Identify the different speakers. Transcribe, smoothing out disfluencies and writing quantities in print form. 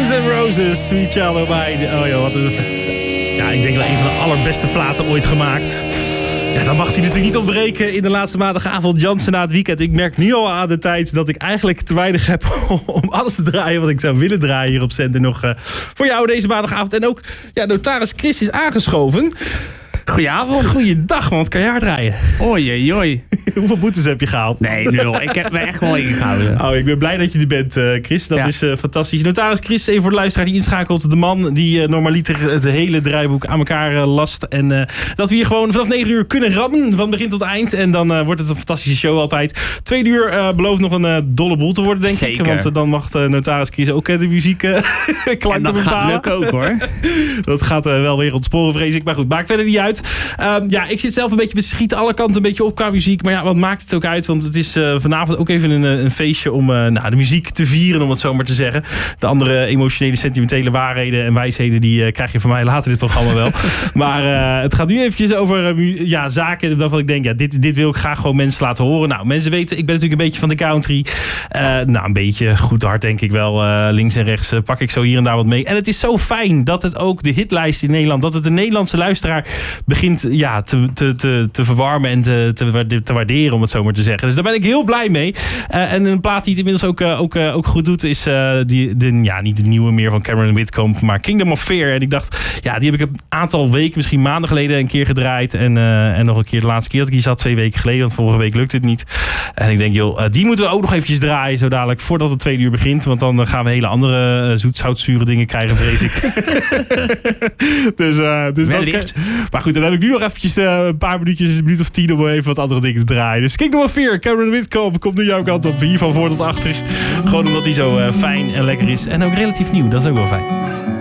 Speaker 1: Guns N' Roses, Sweet Child O' Mine. Oh joh, wat een... Ja, ik denk wel een van de allerbeste platen ooit gemaakt. Ja, dan mag hij natuurlijk niet ontbreken in de laatste maandagavond. Jansen na het weekend. Ik merk nu al aan de tijd dat ik eigenlijk te weinig heb om alles te draaien wat ik zou willen draaien hier op zender nog voor jou deze maandagavond. En ook, ja, notaris Chris is aangeschoven.
Speaker 2: Goedenavond.
Speaker 1: Goeiedag, man. Wat kan je hard rijden?
Speaker 2: Oei.
Speaker 1: Hoeveel boetes heb je gehaald?
Speaker 2: Nee, 0. Ik heb me echt wel ingehouden.
Speaker 1: Oh, ik ben blij dat je er bent, Chris. Dat is fantastisch. Notaris Chris, even voor de luisteraar die inschakelt. De man die normaliter het hele draaiboek aan elkaar last. En dat we hier gewoon vanaf 9 uur kunnen rammen. Van begin tot eind. En dan wordt het een fantastische show altijd. 2 uur belooft nog een dolle boel te worden, denk
Speaker 2: Zeker.
Speaker 1: ik. Want dan mag notaris Chris ook de muziek klanken
Speaker 2: en dat
Speaker 1: bepalen.
Speaker 2: gaat lukken ook, hoor.
Speaker 1: Dat gaat wel weer ontsporen, vrees ik. Maar goed, maakt verder niet uit. Ik zit zelf een beetje... We schieten alle kanten een beetje op qua muziek. Maar ja, wat maakt het ook uit? Want het is vanavond ook even een feestje om de muziek te vieren, om het zo maar te zeggen. De andere emotionele, sentimentele waarheden en wijsheden, die krijg je van mij later dit programma wel. Maar het gaat nu eventjes over zaken waarvan ik denk, ja, dit wil ik graag gewoon mensen laten horen. Nou, mensen weten, ik ben natuurlijk een beetje van de country. Een beetje goed hard denk ik wel. Links en rechts pak ik zo hier en daar wat mee. En het is zo fijn dat het ook de hitlijst in Nederland, dat het de Nederlandse luisteraar begint te verwarmen en te waarderen, om het zo maar te zeggen. Dus daar ben ik heel blij mee. En een plaat die het inmiddels ook goed doet, is niet de nieuwe meer van Cameron Whitcomb, maar Kingdom of Fear. En ik dacht, ja, die heb ik een aantal weken, misschien maanden geleden een keer gedraaid. En nog een keer de laatste keer dat ik die zat, 2 weken geleden, want vorige week lukte het niet. En ik denk, joh, die moeten we ook nog eventjes draaien, zo dadelijk, voordat het 2 uur begint. Want dan gaan we hele andere zoet-zout-zure dingen krijgen, vrees ik. dus dat... Maar goed, dan heb ik nu nog eventjes een paar minuutjes, een minuut of 10 om even wat andere dingen te draaien. Dus Kingdom of Fear, Cameron Whitcomb, komt nu jouw kant op. Hier van voor tot achter. Gewoon omdat hij zo fijn en lekker is. En ook relatief nieuw, dat is ook wel fijn.